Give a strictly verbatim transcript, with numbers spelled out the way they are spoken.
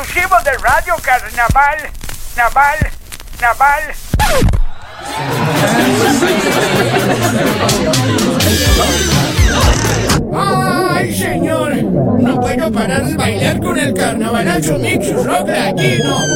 exclusivo de Radio Carnaval, Naval, Naval. ¡Ay, señor! No puedo parar de bailar con el carnavalazo Mix Rock Latino.